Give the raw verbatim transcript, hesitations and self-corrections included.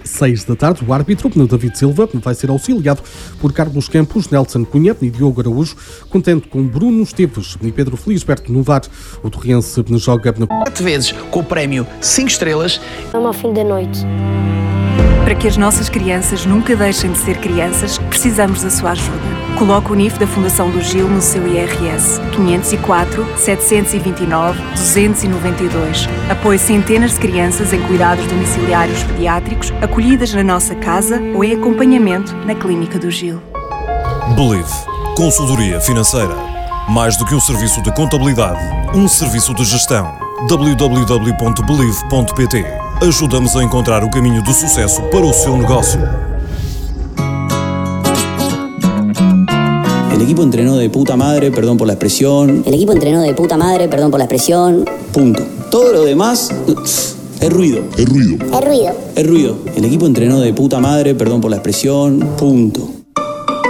seis da tarde. O árbitro, David Silva, vai ser auxiliado por Carlos Campos, Nelson Cunha e Diogo Araújo, contente com Bruno Esteves e Pedro Felisberto no V A R. O Torrense joga na... Sete vezes com o prémio cinco estrelas. Vamos ao fim da noite. Para que as nossas crianças nunca deixem de ser crianças, precisamos da sua ajuda. Coloque o N I F da Fundação do Gil no seu I R S. quinhentos e quatro, setecentos e vinte e nove, duzentos e noventa e dois. Apoie centenas de crianças em cuidados domiciliários pediátricos, acolhidas na nossa casa ou em acompanhamento na Clínica do Gil. Believe. Consultoria financeira. Mais do que um serviço de contabilidade, um serviço de gestão. w w w ponto believe ponto p t. Ajuda-nos a encontrar o caminho do sucesso para o seu negócio. El equipo entrenó de puta madre, perdón por la expresión. El equipo entrenó de puta madre, perdón por la expresión. Punto. Todo lo demás es ruido. Es ruido. Es ruido. El equipo entrenó de puta madre, perdón por la expresión. Punto.